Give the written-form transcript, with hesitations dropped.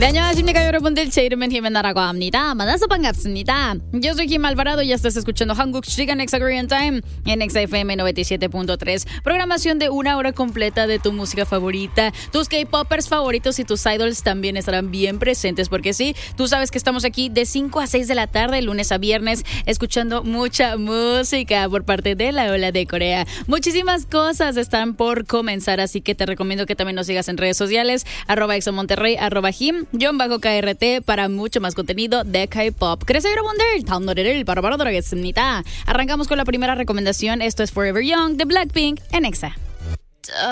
네, 안녕하십니까 여러분들. 제 이름은 히메나라고 합니다. 만나서 반갑습니다. Yo soy Kim Alvarado y estás escuchando Hanguk Chigan Exa Korean Time en Exa FM 97.3. Programación de una hora completa de tu música favorita. Tus K-popers favoritos y tus idols también estarán bien presentes porque sí, tú sabes que estamos aquí de 5 a 6 de la tarde, lunes a viernes, escuchando mucha música por parte de la Ola de Corea. Muchísimas cosas están por comenzar, así que te recomiendo que también nos sigas en redes sociales, @examonterrey, @him_KRT para mucho más contenido de K-pop. 그래서 여러분들 다음 노래를 바로 들어가겠습니다. Arrancamos con la primera recomendación. Esto es Forever Young de Blackpink en Exa.